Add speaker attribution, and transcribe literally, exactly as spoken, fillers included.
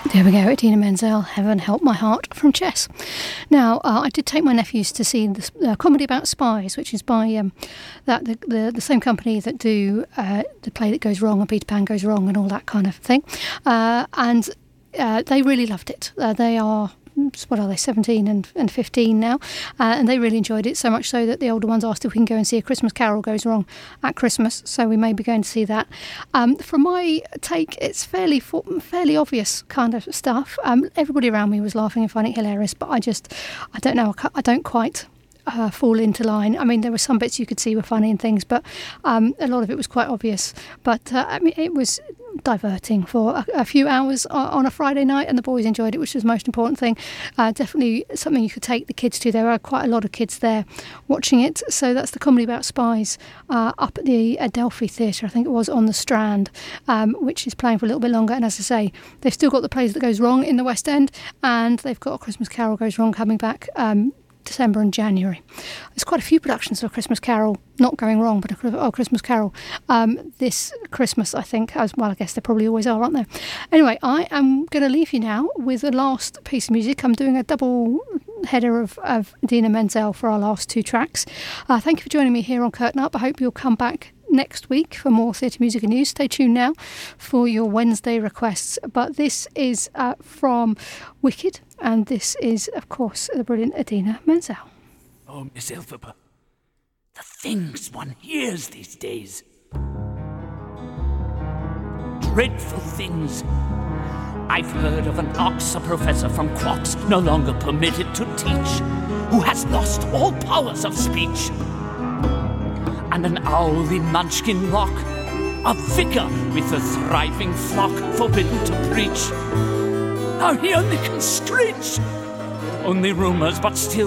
Speaker 1: There we go, Idina Menzel, Heaven Help My Heart from Chess. Now, uh, I did take my nephews to see the uh, comedy about spies, which is by um, that the, the the same company that do uh, The Play That Goes Wrong and Peter Pan Goes Wrong and all that kind of thing. Uh, and uh, they really loved it. Uh, they are... what are they, seventeen and, and fifteen now, uh, and they really enjoyed it, so much so that the older ones asked if we can go and see A Christmas Carol Goes Wrong at Christmas, so we may be going to see that. Um, from my take, it's fairly fairly obvious kind of stuff. Um, everybody around me was laughing and finding it hilarious, but I just, I don't know, I don't quite Uh, fall into line. I mean, there were some bits you could see were funny and things, but um, a lot of it was quite obvious. But uh, I mean, it was diverting for a, a few hours on a Friday night, and the boys enjoyed it, which was the most important thing. Uh, definitely something you could take the kids to. There are quite a lot of kids there watching it. So that's the comedy about spies uh, up at the Adelphi Theatre, I think it was, on the Strand, um, which is playing for a little bit longer. And as I say, they've still got The Plays That Goes Wrong in the West End, and they've got A Christmas Carol Goes Wrong coming back um, December and January. There's quite a few productions of A Christmas Carol, not going wrong, but a oh, Christmas Carol um, this Christmas, I think, as well. I guess there probably always are, aren't there? Anyway, I am going to leave you now with the last piece of music. I'm doing a double header of, of Idina Menzel for our last two tracks. Uh, thank you for joining me here on Curtain Up. I hope you'll come back next week for more theatre music and news. Stay tuned now for your Wednesday requests. But this is uh, from Wicked, and this is, of course, the brilliant Idina Menzel.
Speaker 2: Oh, Miss Elphaba, the things one hears these days. Dreadful things. I've heard of an Oxford professor from Quox, no longer permitted to teach, who has lost all powers of speech. And an owl in Munchkin Rock, a vicar with a thriving flock forbidden to preach. Now he only can screech. Only rumours, but still